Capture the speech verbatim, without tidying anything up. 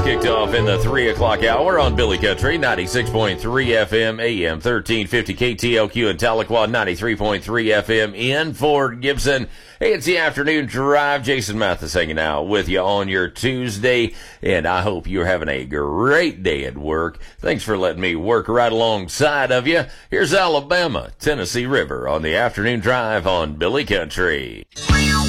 kicked off in the three o'clock hour on Billy Country, ninety-six point three F M, A M thirteen fifty K T L Q in Tahlequah, ninety-three point three F M in Fort Gibson. Hey, it's the afternoon drive. Jason Mathis hanging out with you on your Tuesday, and I hope you're having a great day at work. Thanks for letting me work right alongside of you. Here's Alabama, Tennessee River on the afternoon drive on Billy Country.